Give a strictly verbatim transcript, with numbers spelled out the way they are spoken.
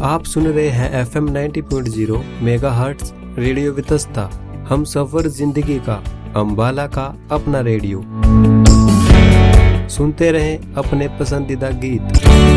आप सुन रहे हैं F M ninety point zero megahertz radio Vitasta. हम सफर जिंदगी का, अम्बाला का अपना रेडियो। सुनते रहें अपने पसंदीदा गीत।